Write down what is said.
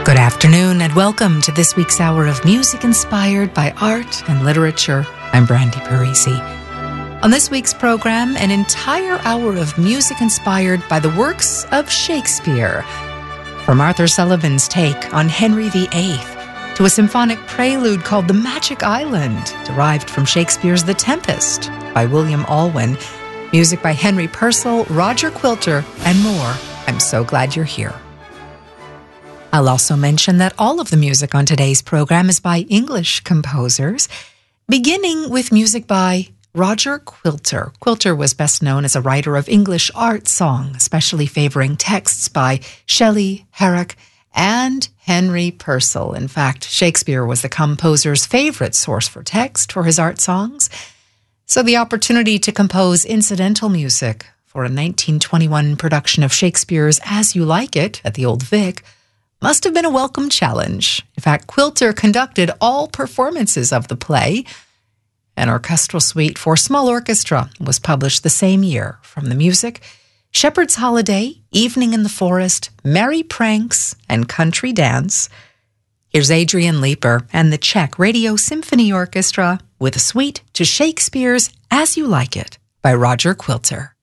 Good afternoon and welcome to this week's hour of music inspired by art and literature. I'm Brandy Parisi. On this week's program, an entire hour of music inspired by the works of Shakespeare. From Arthur Sullivan's take on Henry VIII to a symphonic prelude called The Magic Island, derived from Shakespeare's The Tempest by William Alwyn, music by Henry Purcell, Roger Quilter, and more. I'm so glad you're here. I'll also mention that all of the music on today's program is by English composers, beginning with music by Roger Quilter. Quilter was best known as a writer of English art song, especially favoring texts by Shelley, Herrick, and Henry Purcell. In fact, Shakespeare was the composer's favorite source for text for his art songs. So the opportunity to compose incidental music for a 1921 production of Shakespeare's As You Like It at the Old Vic must have been a welcome challenge. In fact, Quilter conducted all performances of the play. An orchestral suite for small orchestra was published the same year. From the music, Shepherd's Holiday, Evening in the Forest, Merry Pranks, and Country Dance. Here's Adrian Leeper and the Czech Radio Symphony Orchestra with a suite to Shakespeare's As You Like It by Roger Quilter.